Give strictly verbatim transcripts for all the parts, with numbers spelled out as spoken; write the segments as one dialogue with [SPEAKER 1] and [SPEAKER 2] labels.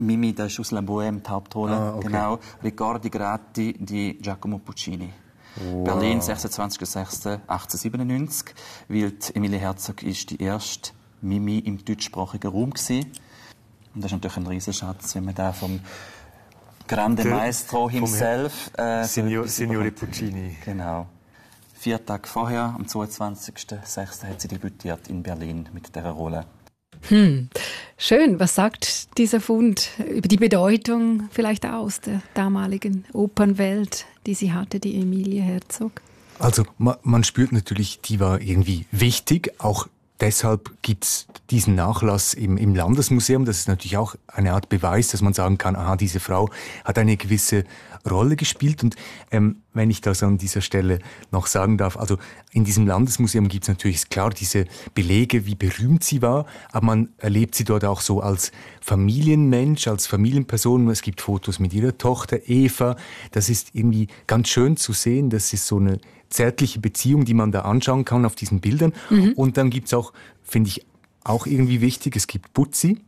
[SPEAKER 1] Mimi, das ist aus La Bohème, die Hauptrolle.
[SPEAKER 2] Ah, okay.
[SPEAKER 1] Genau. Ricordi Grati di Giacomo Puccini.
[SPEAKER 2] Wow.
[SPEAKER 1] Berlin, sechsundzwanzigster sechster achtzehnhundertsiebenundneunzig. Weil die Emilie Herzog ist die erste Mimi im deutschsprachigen Raum gewesen. Und das ist natürlich ein Riesenschatz, wenn man da vom Grande
[SPEAKER 2] Der,
[SPEAKER 1] Maestro himself... Äh,
[SPEAKER 2] Signor, Signore Puccini.
[SPEAKER 1] Genau. Vier Tage vorher, am zweiundzwanzigster sechster hat sie debütiert in Berlin mit dieser Rolle.
[SPEAKER 3] Hm. Schön. Was sagt dieser Fund über die Bedeutung vielleicht aus der damaligen Opernwelt, die sie hatte, die Emilie Herzog?
[SPEAKER 2] Also man, man spürt natürlich, die war irgendwie wichtig, auch deshalb gibt's diesen Nachlass im, im Landesmuseum. Das ist natürlich auch eine Art Beweis, dass man sagen kann, aha, diese Frau hat eine gewisse Rolle gespielt. Und ähm, wenn ich das an dieser Stelle noch sagen darf, also in diesem Landesmuseum gibt's natürlich klar diese Belege, wie berühmt sie war, aber man erlebt sie dort auch so als Familienmensch, als Familienperson. Es gibt Fotos mit ihrer Tochter Eva. Das ist irgendwie ganz schön zu sehen. Das ist so eine zärtliche Beziehung, die man da anschauen kann auf diesen Bildern. Mhm. Und dann gibt's auch, finde ich, auch irgendwie wichtig, es gibt Butzi.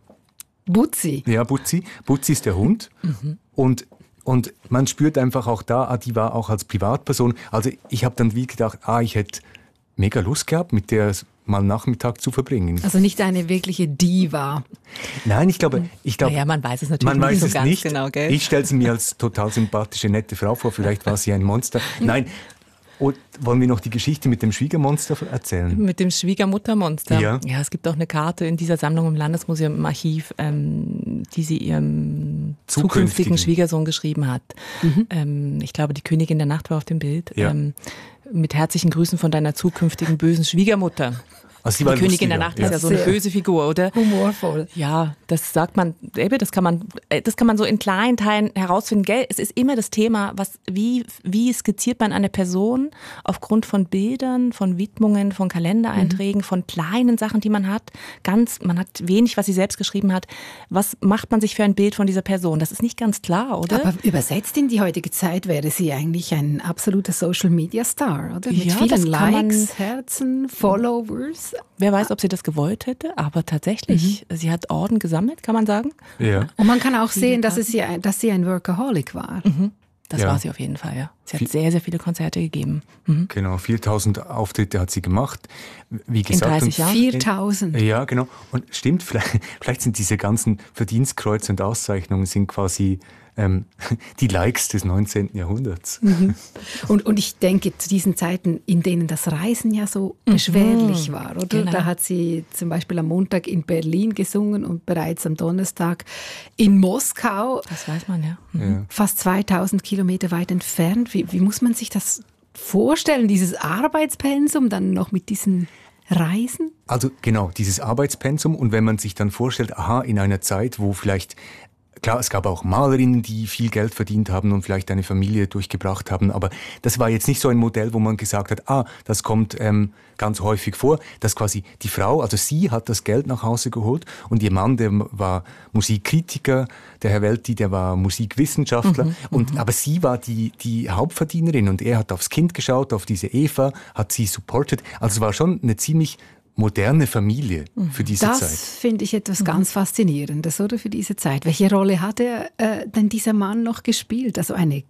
[SPEAKER 3] Butzi?
[SPEAKER 2] Ja, Butzi. Butzi ist der Hund. Mhm. Und, und man spürt einfach auch da, ah, die war auch als Privatperson. Also ich habe dann wie gedacht, ah, ich hätte mega Lust gehabt, mit der mal einen Nachmittag zu verbringen.
[SPEAKER 3] Also nicht eine wirkliche Diva.
[SPEAKER 2] Nein, ich glaube... Ich glaube
[SPEAKER 4] naja, man weiß es natürlich
[SPEAKER 2] man
[SPEAKER 4] nicht
[SPEAKER 2] weiß
[SPEAKER 4] so
[SPEAKER 2] es
[SPEAKER 4] ganz
[SPEAKER 2] nicht.
[SPEAKER 4] genau, gell?
[SPEAKER 2] Ich stelle sie mir als total sympathische, nette Frau vor. Vielleicht war sie ein Monster. Nein, und wollen wir noch die Geschichte mit dem Schwiegermonster erzählen?
[SPEAKER 4] Mit dem Schwiegermuttermonster.
[SPEAKER 2] Ja.
[SPEAKER 4] Ja, es gibt auch eine Karte in dieser Sammlung im Landesmuseum im Archiv, ähm, die sie ihrem zukünftigen, zukünftigen Schwiegersohn geschrieben hat. Mhm. Ähm, ich glaube, die Königin der Nacht war auf dem Bild. Ja. Ähm, mit herzlichen Grüßen von deiner zukünftigen bösen Schwiegermutter.
[SPEAKER 2] Also
[SPEAKER 4] die Königin der Nacht ja. ist ja so eine böse Figur, oder?
[SPEAKER 3] Humorvoll.
[SPEAKER 4] Ja, das sagt man, das kann man, das kann man so in kleinen Teilen herausfinden. Gell? Es ist immer das Thema, was, wie, wie skizziert man eine Person aufgrund von Bildern, von Widmungen, von Kalendereinträgen, mhm. von kleinen Sachen, die man hat. Ganz, man hat wenig, was sie selbst geschrieben hat. Was macht man sich für ein Bild von dieser Person? Das ist nicht ganz klar, oder?
[SPEAKER 3] Aber übersetzt in die heutige Zeit wäre sie eigentlich ein absoluter Social-Media-Star, oder? Mit
[SPEAKER 4] ja,
[SPEAKER 3] vielen Likes,
[SPEAKER 4] man,
[SPEAKER 3] Herzen, Followers.
[SPEAKER 4] Wer weiß, ob sie das gewollt hätte, aber tatsächlich, mhm. sie hat Orden gesammelt, kann man sagen.
[SPEAKER 2] Ja.
[SPEAKER 3] Und man kann auch sehen, dass, es sie, dass sie ein Workaholic war.
[SPEAKER 4] Mhm. Das
[SPEAKER 2] ja.
[SPEAKER 4] war sie auf jeden Fall, ja. Sie hat sehr, sehr viele Konzerte gegeben. Mhm.
[SPEAKER 2] Genau, viertausend Auftritte hat sie gemacht. Wie gesagt,
[SPEAKER 4] in dreißig Jahren?
[SPEAKER 3] viertausend.
[SPEAKER 2] Ja, genau. Und stimmt, vielleicht, vielleicht sind diese ganzen Verdienstkreuze und Auszeichnungen sind quasi ähm, die Likes des neunzehnten Jahrhunderts.
[SPEAKER 3] Mhm. Und, und ich denke, zu diesen Zeiten, in denen das Reisen ja so mhm. beschwerlich war, oder? Genau. Da hat sie zum Beispiel am Montag in Berlin gesungen und bereits am Donnerstag in Moskau.
[SPEAKER 4] Das weiß man, ja.
[SPEAKER 3] Mhm. ja. Fast zweitausend Kilometer weit entfernt. Wie, wie muss man sich das vorstellen, dieses Arbeitspensum dann noch mit diesen Reisen?
[SPEAKER 2] Also genau, dieses Arbeitspensum. Und wenn man sich dann vorstellt, aha, in einer Zeit, wo vielleicht... Klar, es gab auch Malerinnen, die viel Geld verdient haben und vielleicht eine Familie durchgebracht haben, aber das war jetzt nicht so ein Modell, wo man gesagt hat, ah, das kommt ähm, ganz häufig vor, dass quasi die Frau, also sie hat das Geld nach Hause geholt und ihr Mann, der war Musikkritiker, der Herr Welti, der war Musikwissenschaftler, mhm, und aber sie war die, die Hauptverdienerin und er hat aufs Kind geschaut, auf diese Eva, hat sie supportet, also es war schon eine ziemlich moderne Familie für diese
[SPEAKER 3] das
[SPEAKER 2] Zeit.
[SPEAKER 3] Das finde ich etwas ganz Faszinierendes, oder, für diese Zeit. Welche Rolle hat er äh, denn dieser Mann noch gespielt? Also eine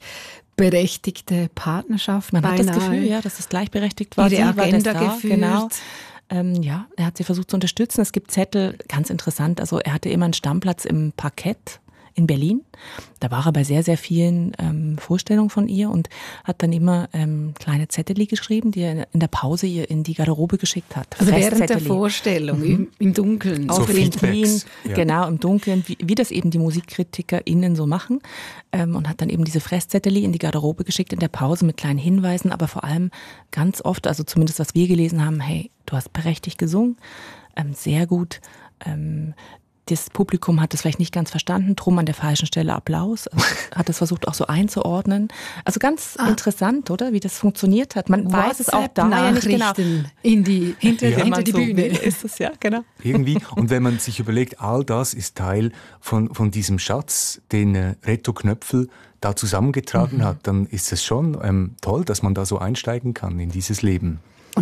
[SPEAKER 3] gleichberechtigte Partnerschaft
[SPEAKER 4] Man
[SPEAKER 3] beinahe.
[SPEAKER 4] hat das Gefühl, ja, dass es gleichberechtigt war.
[SPEAKER 3] Ihre
[SPEAKER 4] Sie
[SPEAKER 3] Agenda
[SPEAKER 4] war
[SPEAKER 3] geführt.
[SPEAKER 4] Genau. Ähm, ja, er hat sie versucht zu unterstützen. Es gibt Zettel, ganz interessant, also er hatte immer einen Stammplatz im Parkett in Berlin. Da war er bei sehr, sehr vielen ähm, Vorstellungen von ihr und hat dann immer ähm, kleine Zettel geschrieben, die er in der Pause ihr in die Garderobe geschickt hat.
[SPEAKER 3] Also während der Vorstellung, mhm. im, im Dunkeln.
[SPEAKER 4] Auch
[SPEAKER 2] so
[SPEAKER 4] in Wien,
[SPEAKER 2] ja.
[SPEAKER 4] genau, im Dunkeln, wie, wie das eben die MusikkritikerInnen so machen. Ähm, und hat dann eben diese Fresszettel in die Garderobe geschickt in der Pause mit kleinen Hinweisen, aber vor allem ganz oft, also zumindest was wir gelesen haben, hey, du hast prächtig gesungen, ähm, sehr gut, ähm, das Publikum hat es vielleicht nicht ganz verstanden, drum an der falschen Stelle Applaus, also hat es versucht auch so einzuordnen. Also ganz ah. interessant, oder, wie das funktioniert hat. Man weiß es auch da ja nicht genau.
[SPEAKER 3] in die, hinter,
[SPEAKER 2] ja.
[SPEAKER 3] hinter die
[SPEAKER 4] so
[SPEAKER 3] Bühne.
[SPEAKER 4] Ist es, ja, genau.
[SPEAKER 2] Irgendwie. Und wenn man sich überlegt, all das ist Teil von, von diesem Schatz, den äh, Reto Knöpfel da zusammengetragen mhm. hat, dann ist es schon ähm, toll, dass man da so einsteigen kann in dieses Leben.
[SPEAKER 3] Und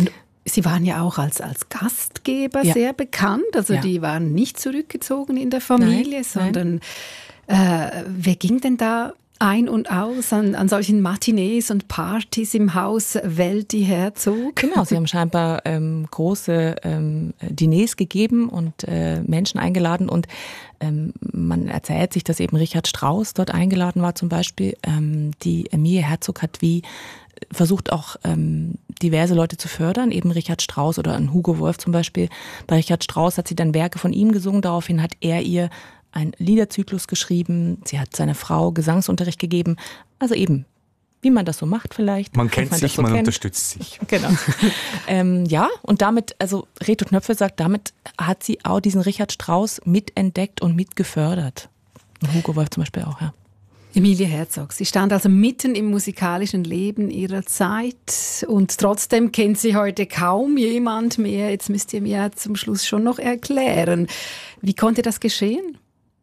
[SPEAKER 3] Sie waren ja auch als, als Gastgeber ja. sehr bekannt. Also ja. die waren nicht zurückgezogen in der Familie, nein, sondern nein. Äh, wer ging denn da ein und aus an, an solchen Matinees und Partys im Haus Welti Herzog?
[SPEAKER 4] Genau, Sie haben scheinbar ähm, große ähm, Diners gegeben und äh, Menschen eingeladen. Und ähm, man erzählt sich, dass eben Richard Strauss dort eingeladen war zum Beispiel. Ähm, die Emilie Herzog hat wie versucht auch ähm, diverse Leute zu fördern, eben Richard Strauss oder ein Hugo Wolf zum Beispiel. Bei Richard Strauss hat sie dann Werke von ihm gesungen, daraufhin hat er ihr einen Liederzyklus geschrieben, sie hat seiner Frau Gesangsunterricht gegeben, also eben, wie man das so macht vielleicht.
[SPEAKER 2] Man kennt
[SPEAKER 4] man
[SPEAKER 2] sich,
[SPEAKER 4] so
[SPEAKER 2] man
[SPEAKER 4] kennt.
[SPEAKER 2] unterstützt sich.
[SPEAKER 4] Genau. ähm, ja, und damit, also Reto Knöpfel sagt, damit hat sie auch diesen Richard Strauss mitentdeckt und mitgefördert. Hugo Wolf zum Beispiel auch, ja.
[SPEAKER 3] Emilie Herzog, sie stand also mitten im musikalischen Leben ihrer Zeit und trotzdem kennt sie heute kaum jemand mehr. Jetzt müsst ihr mir zum Schluss schon noch erklären, wie konnte das geschehen?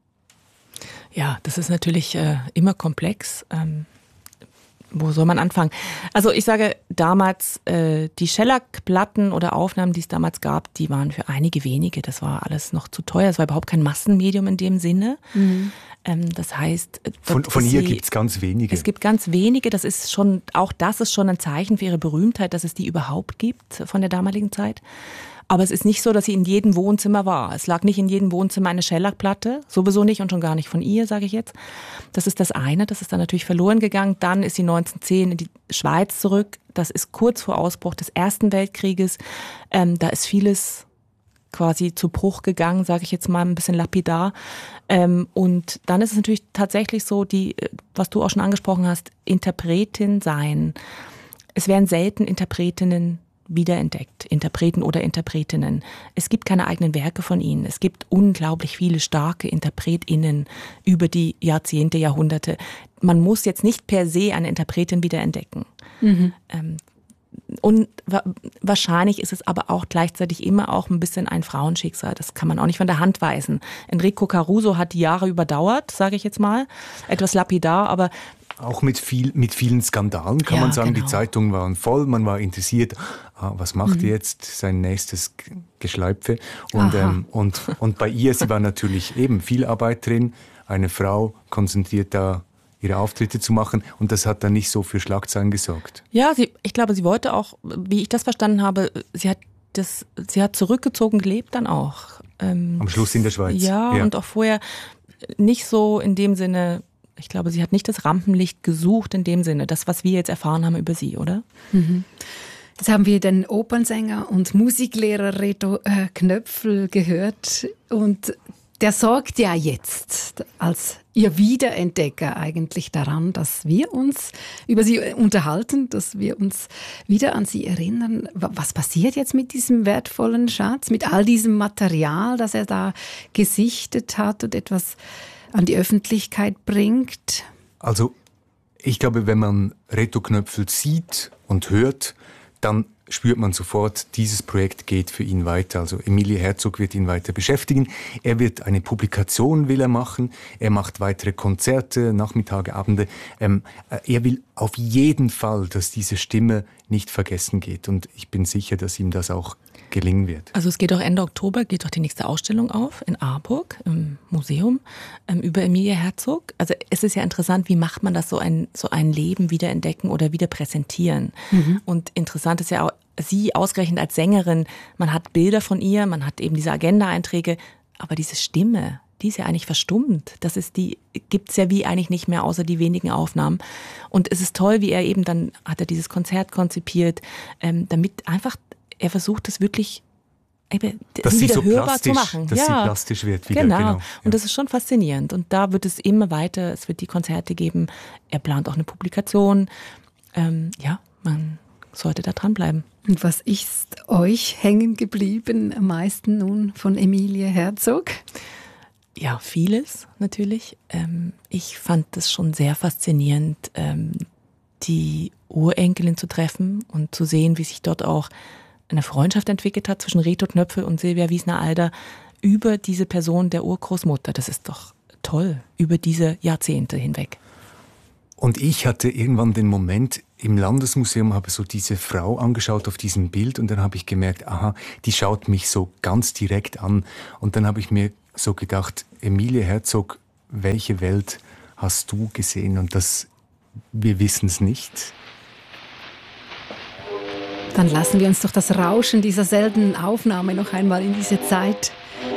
[SPEAKER 4] Ja, das ist natürlich äh, immer komplex. Ähm, wo soll man anfangen? Also ich sage damals, äh, die Schellack-Platten oder Aufnahmen, die es damals gab, die waren für einige wenige. Das war alles noch zu teuer. Es war überhaupt kein Massenmedium in dem Sinne. Mhm. Ähm, das heißt,
[SPEAKER 2] von, von ihr gibt es ganz wenige.
[SPEAKER 4] Es gibt ganz wenige. Das ist schon, auch das ist schon ein Zeichen für ihre Berühmtheit, dass es die überhaupt gibt von der damaligen Zeit. Aber es ist nicht so, dass sie in jedem Wohnzimmer war. Es lag nicht in jedem Wohnzimmer eine Schellack-Platte, sowieso nicht und schon gar nicht von ihr, sage ich jetzt. Das ist das eine, das ist dann natürlich verloren gegangen. Dann ist sie neunzehnhundertzehn in die Schweiz zurück. Das ist kurz vor Ausbruch des Ersten Weltkrieges. Ähm, da ist vieles quasi zu Bruch gegangen, sage ich jetzt mal ein bisschen lapidar. Ähm, und dann ist es natürlich tatsächlich so, die, was du auch schon angesprochen hast, Interpretin sein. Es werden selten Interpretinnen wiederentdeckt, Interpreten oder Interpretinnen. Es gibt keine eigenen Werke von ihnen. Es gibt unglaublich viele starke InterpretInnen über die Jahrzehnte, Jahrhunderte. Man muss jetzt nicht per se eine Interpretin wiederentdecken. Mhm. Ähm, und wa- wahrscheinlich ist es aber auch gleichzeitig immer auch ein bisschen ein Frauenschicksal. Das kann man auch nicht von der Hand weisen. Enrico Caruso hat die Jahre überdauert, sage ich jetzt mal. Etwas lapidar, aber
[SPEAKER 2] auch mit, viel, mit vielen Skandalen kann
[SPEAKER 4] ja,
[SPEAKER 2] man sagen,
[SPEAKER 4] genau.
[SPEAKER 2] Die Zeitungen waren voll, man war interessiert, ah, was macht mhm. jetzt sein nächstes Geschleipfe? Und, ähm, und, und bei ihr, sie war natürlich eben viel Arbeit drin, eine Frau konzentriert da ihre Auftritte zu machen und das hat dann nicht so für Schlagzeilen gesorgt.
[SPEAKER 4] Ja, sie, ich glaube, sie wollte auch, wie ich das verstanden habe, sie hat, das, sie hat zurückgezogen gelebt dann auch. Ähm,
[SPEAKER 2] Am Schluss in der Schweiz.
[SPEAKER 4] Ja, ja, und auch vorher nicht so in dem Sinne. Ich glaube, sie hat nicht das Rampenlicht gesucht in dem Sinne, das, was wir jetzt erfahren haben über sie, oder?
[SPEAKER 3] Mhm. Jetzt haben wir den Opernsänger und Musiklehrer Reto äh, Knöpfel gehört und der sorgt ja jetzt als ihr Wiederentdecker eigentlich daran, dass wir uns über sie unterhalten, dass wir uns wieder an sie erinnern. Was passiert jetzt mit diesem wertvollen Schatz, mit all diesem Material, das er da gesichtet hat und etwas an die Öffentlichkeit bringt?
[SPEAKER 2] Also ich glaube, wenn man Reto Knöpfel sieht und hört, dann spürt man sofort, dieses Projekt geht für ihn weiter. Also Emilie Herzog wird ihn weiter beschäftigen. Er wird eine Publikation will er machen. Er macht weitere Konzerte, Nachmittage, Abende. Ähm, er will auf jeden Fall, dass diese Stimme nicht vergessen geht. Und ich bin sicher, dass ihm das auch gelingen wird.
[SPEAKER 4] Also es geht auch Ende Oktober, geht auch die nächste Ausstellung auf in Aarburg im Museum ähm, über Emilie Herzog. Also es ist ja interessant, wie macht man das, so ein, so ein Leben wiederentdecken oder wieder präsentieren. Mhm. Und interessant ist ja auch, sie ausgerechnet als Sängerin, man hat Bilder von ihr, man hat eben diese Agenda-Einträge, aber diese Stimme, die ist ja eigentlich verstummt. Das ist die, gibt's ja wie eigentlich nicht mehr, außer die wenigen Aufnahmen. Und es ist toll, wie er eben, dann hat er dieses Konzert konzipiert, ähm, damit einfach, er versucht es wirklich eben,
[SPEAKER 2] dass
[SPEAKER 4] wieder
[SPEAKER 2] sie so
[SPEAKER 4] hörbar zu machen.
[SPEAKER 2] Dass
[SPEAKER 4] ja,
[SPEAKER 2] sie plastisch wird wieder.
[SPEAKER 4] Genau.
[SPEAKER 2] genau ja.
[SPEAKER 4] Und das ist schon faszinierend. Und da wird es immer weiter, es wird die Konzerte geben. Er plant auch eine Publikation. Ähm, ja, man sollte da dranbleiben.
[SPEAKER 3] Und was ist euch hängen geblieben am meisten nun von Emilie Herzog?
[SPEAKER 4] Ja, vieles natürlich. Ähm, ich fand es schon sehr faszinierend, ähm, die Urenkelin zu treffen und zu sehen, wie sich dort auch eine Freundschaft entwickelt hat zwischen Reto Knöpfel und Silvia Wiesner-Alder über diese Person der Urgroßmutter. Das ist doch toll, über diese Jahrzehnte hinweg.
[SPEAKER 2] Und ich hatte irgendwann den Moment, im Landesmuseum, habe so diese Frau angeschaut auf diesem Bild und dann habe ich gemerkt, aha, die schaut mich so ganz direkt an. Und dann habe ich mir so gedacht, Emilie Herzog, welche Welt hast du gesehen? Und das, wir wissen es nicht.
[SPEAKER 3] Dann lassen wir uns doch das Rauschen dieser seltenen Aufnahme noch einmal in diese Zeit